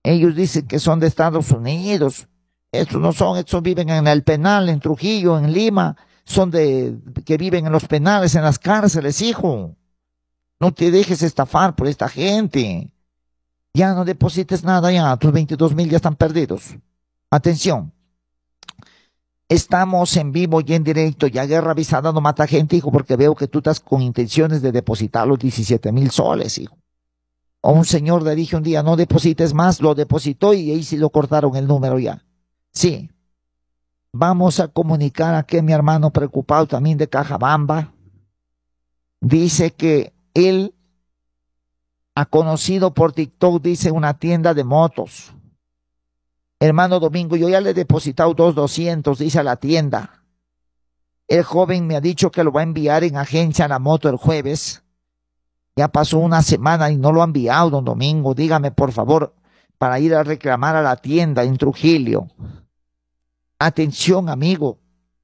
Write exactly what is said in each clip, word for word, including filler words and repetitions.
Ellos dicen que son de Estados Unidos. Estos no son, estos viven en el penal, en Trujillo, en Lima. Son de, que viven en los penales, en las cárceles, hijo. No te dejes estafar por esta gente. Ya no deposites nada ya, tus veintidós mil ya están perdidos. Atención. Estamos en vivo y en directo. Ya Guerra Avisada no mata gente, hijo, porque veo que tú estás con intenciones de depositar los diecisiete mil soles, hijo. O un señor le dije un día, no deposites más, lo depositó y ahí sí lo cortaron el número ya. Sí. Vamos a comunicar a que mi hermano preocupado también de Cajabamba dice que él ha conocido por TikTok, dice, una tienda de motos. Hermano Domingo, yo ya le he depositado dos doscientos, dice a la tienda. El joven me ha dicho que lo va a enviar en agencia a la moto el jueves. Ya pasó una semana y no lo ha enviado, don Domingo. Dígame, por favor, para ir a reclamar a la tienda en Trujillo. Atención, amigo.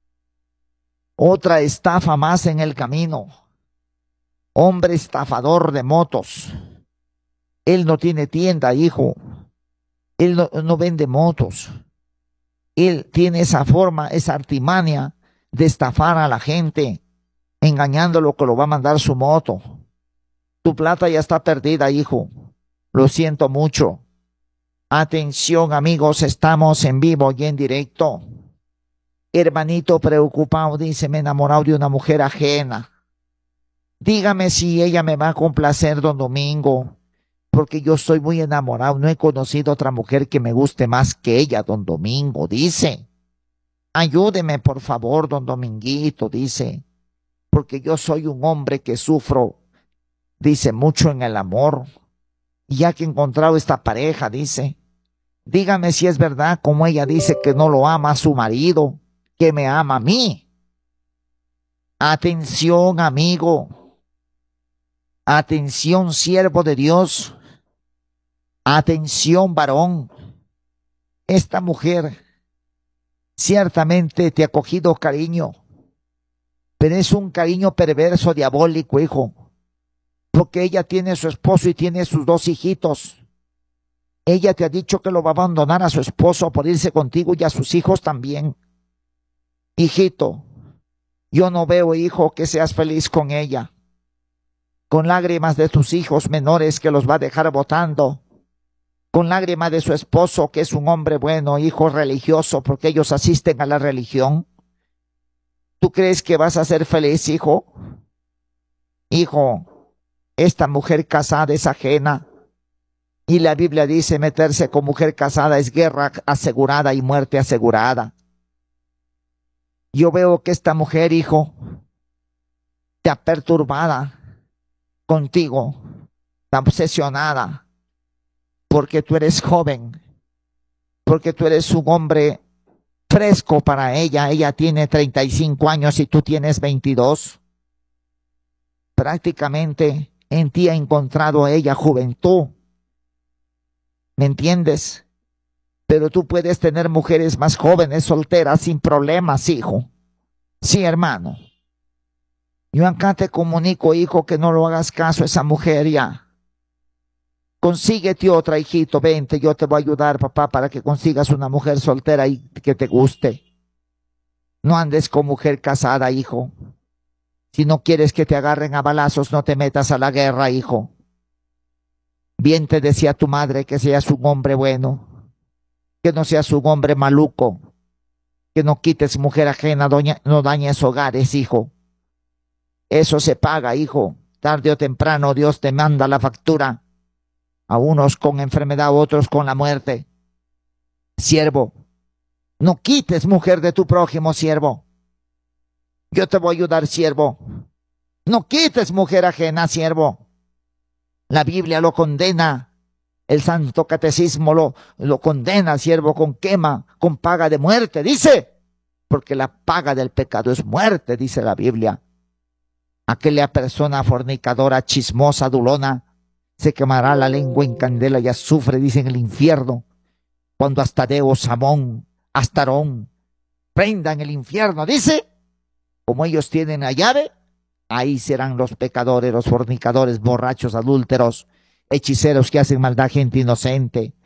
Otra estafa más en el camino. Hombre estafador de motos. Él no tiene tienda, hijo. Él no, no vende motos. Él tiene esa forma, esa artimaña de estafar a la gente, engañándolo que lo va a mandar su moto. Tu plata ya está perdida, hijo. Lo siento mucho. Atención, amigos, estamos en vivo y en directo. Hermanito preocupado dice, me he enamorado de una mujer ajena. Dígame si ella me va a complacer, don Domingo, porque yo estoy muy enamorado. No he conocido otra mujer que me guste más que ella, don Domingo, dice. Ayúdeme, por favor, don Dominguito, dice, porque yo soy un hombre que sufro, dice, mucho en el amor. Y ya que he encontrado esta pareja, dice, dígame si es verdad, como ella dice que no lo ama a su marido, que me ama a mí. Atención, amigo. Atención, siervo de Dios. Atención, varón. Esta mujer ciertamente te ha cogido cariño, pero es un cariño perverso, diabólico, hijo, porque ella tiene su esposo y tiene sus dos hijitos. Ella te ha dicho que lo va a abandonar a su esposo por irse contigo y a sus hijos también. Hijito, yo no veo, hijo, que seas feliz con ella, con lágrimas de tus hijos menores que los va a dejar botando, con lágrimas de su esposo que es un hombre bueno, hijo religioso, porque ellos asisten a la religión. ¿Tú crees que vas a ser feliz, hijo? Hijo, esta mujer casada es ajena. Y la Biblia dice, meterse con mujer casada es guerra asegurada y muerte asegurada. Yo veo que esta mujer, hijo, te ha perturbada contigo, está obsesionada, porque tú eres joven, porque tú eres un hombre fresco para ella. Ella tiene treinta y cinco años y tú tienes veintidós. Prácticamente en ti ha encontrado ella juventud. ¿Me entiendes? Pero tú puedes tener mujeres más jóvenes, solteras, sin problemas, hijo. Sí, hermano. Yo acá te comunico, hijo, que no lo hagas caso a esa mujer ya. Consíguete otra, hijito, vente, yo te voy a ayudar, papá, para que consigas una mujer soltera y que te guste. No andes con mujer casada, hijo. Si no quieres que te agarren a balazos, no te metas a la guerra, hijo. Bien te decía tu madre que seas un hombre bueno, que no seas un hombre maluco, que no quites mujer ajena, doña, no dañes hogares, hijo. Eso se paga, hijo. Tarde o temprano Dios te manda la factura. A unos con enfermedad, otros con la muerte. Siervo, no quites mujer de tu prójimo, siervo. Yo te voy a ayudar, siervo. No quites mujer ajena, siervo. La Biblia lo condena. El Santo Catecismo lo, lo condena, siervo, con quema, con paga de muerte, dice. Porque la paga del pecado es muerte, dice la Biblia. Aquella persona fornicadora, chismosa, adulona, se quemará la lengua en candela y azufre, dice, en el infierno. Cuando Astadeo, Samón, Astarón prendan el infierno, dice, como ellos tienen la llave, ahí serán los pecadores, los fornicadores, borrachos, adúlteros, hechiceros que hacen maldad a gente inocente,